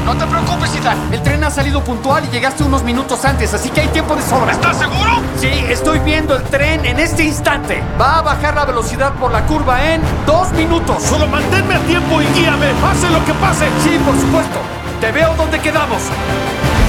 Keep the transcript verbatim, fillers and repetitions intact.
No te preocupes, Ethan. El tren ha salido puntual y llegaste unos minutos antes, así que hay tiempo de sobra. ¿Estás seguro? Sí, estoy viendo el tren en este instante. Va a bajar la velocidad por la curva en dos minutos. Solo manténme a tiempo y guíame, pase lo que pase. Sí, por supuesto. Te veo donde quedamos.